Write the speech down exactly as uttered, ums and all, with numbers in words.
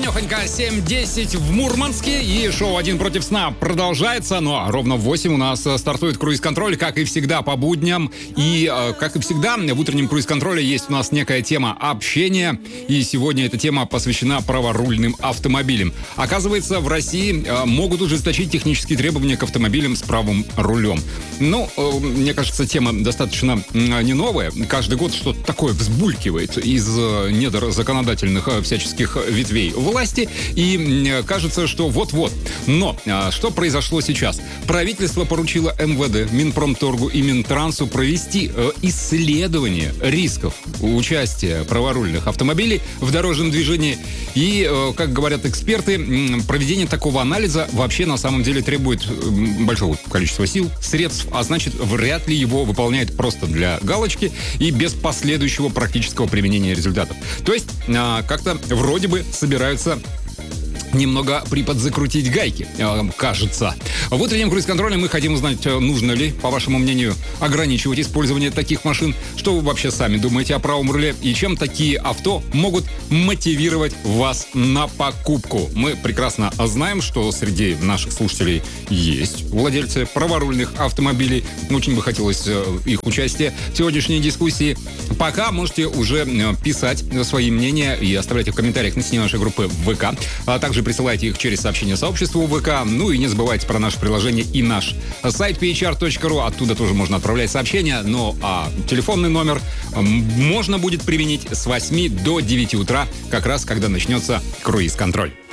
Ровнёхонько семь десять в Мурманске, и шоу «Один против сна» продолжается, но ровно в восемь у нас стартует круиз-контроль, как и всегда по будням. И, как и всегда, в утреннем круиз-контроле есть у нас некая тема общения, и сегодня эта тема посвящена праворульным автомобилям. Оказывается, в России могут ужесточить технические требования к автомобилям с правым рулем. Ну, мне кажется, тема достаточно не новая. Каждый год что-то такое взбулькивает из недр законодательных всяческих ветвей власти, и кажется, что вот-вот. Но что произошло сейчас? Правительство поручило эм вэ дэ, Минпромторгу и Минтрансу провести исследование рисков участия праворульных автомобилей в дорожном движении. И, как говорят эксперты, проведение такого анализа вообще на самом деле требует большого количества сил, средств, а значит, вряд ли его выполняет просто для галочки и без последующего практического применения результатов. То есть, как-то вроде бы собираются немного приподзакрутить гайки, кажется. В утреннем круиз-контроле мы хотим узнать, нужно ли, по вашему мнению, ограничивать использование таких машин, что вы вообще сами думаете о правом руле и чем такие авто могут мотивировать вас на покупку. Мы прекрасно знаем, что среди наших слушателей есть владельцы праворульных автомобилей. Очень бы хотелось их участия в сегодняшней дискуссии. Пока можете уже писать свои мнения и оставлять их в комментариях на стене нашей группы в ВК, а также присылайте их через сообщение сообществу ВК. Ну и не забывайте про наше приложение и наш сайт пи эйч ар точка ру. Оттуда тоже можно отправлять сообщения. Ну а телефонный номер можно будет применить с восьми до девяти утра, как раз когда начнется круиз-контроль.